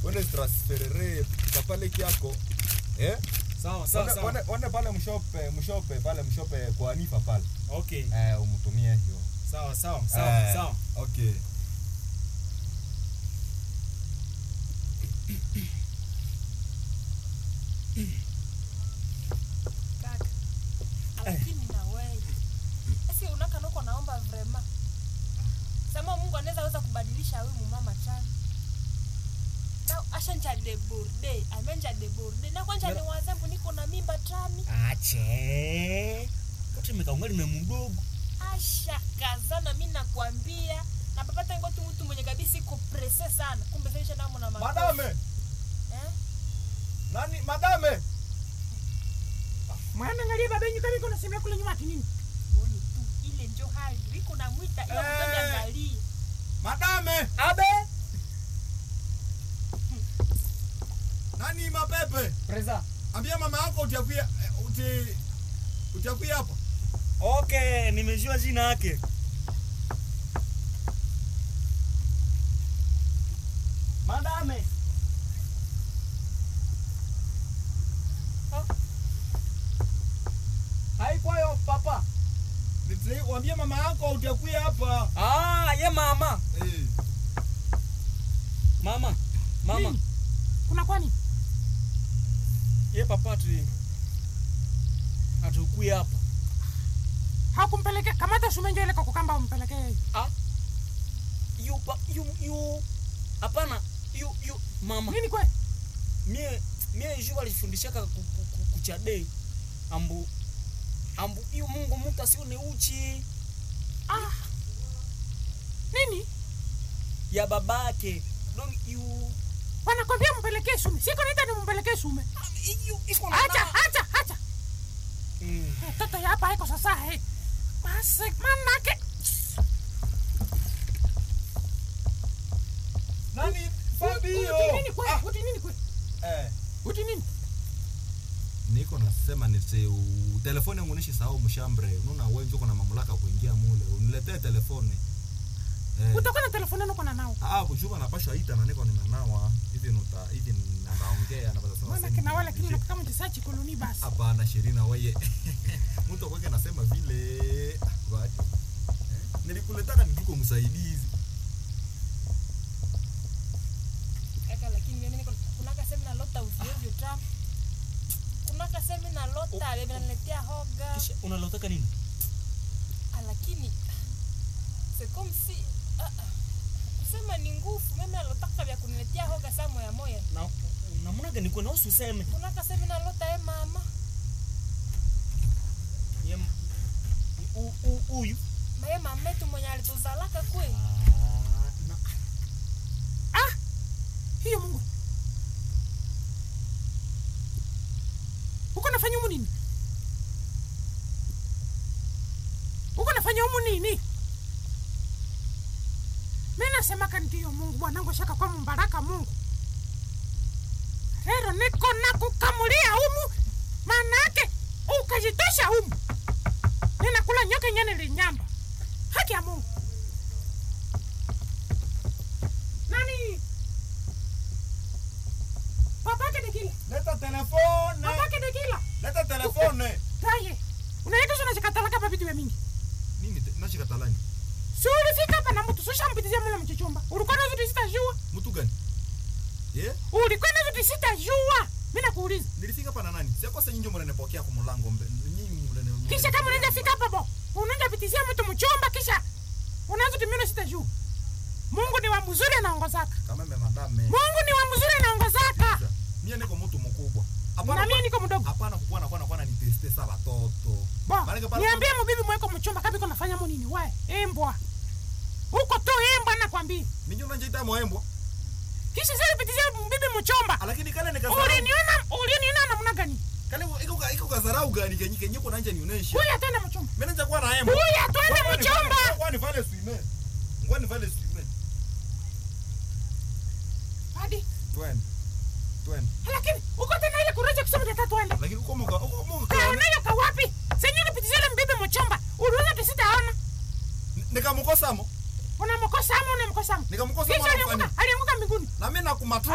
Wende transferere kapale kiako. Sawa. Wende pale mshope kwa Anifa pale. Okay. Umtumie hiyo. Sawa. Okay. Kaka. Lakini na wewe. Esi unaka noko naomba vrema. Sema Mungu anaweza kubadilisha huyu mama chani. Na ashanja de burde, amenja de burde. Na kwanja ni wazembu niko na mimba tami. Ache. Kote mekaungali memdogo. Asha kazana mimi nakwambia. Na papata ngoto mtu mwenye kabisa iko presse sana. Kumbe sasa ndamo na mama. Madame. Nani madame? Mwana ngalia babenyu kama iko nasemea kule nyuma ati nini? Boni tu ile ndio hali. Iko na mwita ile mtoto angalie. Madame. Abe. Nani mapepe? Preza. Ambia mama yako utakuja hapa. Okay, nimejua jina yake. Madame. Haikwayo papa. Niambia mama yako utakuja hapa. Ye mama. Mama. Nini? Kuna kwani? Ye papa atukuye hapa. Hakumpeleke kamata shumenjo ile kukamba umpeleke yeye. You hapana, you mama. Nini kwe? Mie jua alifundishaka kuchade. Ambu yu Mungu muta si une uchi. Nini? Ya babake. Don't you Wanakwambia mpelekee shume. Siko naita ni mpelekee shume. Iko na. Acha. Toto ya hapa iko sasa Masek manake. Nani Fabio? Uti nini kwe? Uti nini? Niko nasema telefoni yangu nishi sawa mshambre. Unaona wewe ndio kuna mamlaka kuingia mule. Uniletee telefoni. Utakuwa na telefoni yako na nao. Bujuba napasha ita na niko ninanawa. Hivi naongea na bado sasa. Maana wala kile kama mtisachi koloni basi. Hapana Shirina wewe. Mtu kwake anasema vile bali. Nilikuletaka nituko msaidizi. Kaka lakini mimi niko kunaka sema na lota uzio trap. Kunaka sema na lota ameniletea hoga. Kisha unalotaka nini? Lakini c'est comme si kusema ni nguvu mimi alotaka vya kuniletea hoga saa moya. Na namna gani kwa nausu useme? Kunaka sema na lota mama. Uyu. Maye mama yetu mwenye alituzalaka kwe. Hiyo Mungu. Uko nafanya humu nini? Mimi nasema kandio Mungu mwanangu shaka kwa mbaraka Mungu. Leo niko na kukamulia humu. Manake ukajitosha humu. Ninakula nyoka nyane linyamba. Haki ya Mungu. Nani? Papa Kedekila. Leta telefone. Papa Kedekila. Leta telefone. Taye. Unaenda sana chikatalaka pa vitu mingi. Nini nachikatalani? Suri fika hapa na mtu susha mpitizia mwana mchichumba. Ulikuwa na vitu sitajua. Mtu gani? Ulikuwa na vitu sitajua. Mimi nakuuliza. Nilifika hapa na nani? Sio kosa nyinyi mnanipokea kwa mlango nyinyi mnanipokea. Kisha kama unaenda fika hapa bo. Unaenda pitizia mtu mchumba kisha unaanza tumia sitajua. Mungu ni wa mzuri anaongozaka. Kama madame. Mungu ni wa mzuri anaongozaka. Mimi niko mtu mkubwa. Na mimi niko mdogo. Hapana kukuwa ni teste sana watoto. Niambie mbibi mweko mchumba kabi kuna fanya nini wewe? Embwa. Huko tu embwa nakwambia. Mimi unajiita mwembwa. Kisha sasa pitizia mbibi mchumba. Lakini kale nikasema. Uliniona namna gani? Kale iko kazarau gani kenye uko nanje nionyeshe. Huyu atenda mchumba. Mimi naanza kuwa na embwa. Huyu atenda mchumba. Kwani vale swime. Ngwani vale swime. Hadi. Twende. Lakini uko tena ile kuraje kusema tata twende. Lakini uko moka. Nayo kwa wapi? Senyo pitizia mbibi mchumba. Uliona tusitaona. Nikamkosa mo. Unamkosa mo. Nikamkosa mo. Alianguka mbinguni. Na mimi nakumatu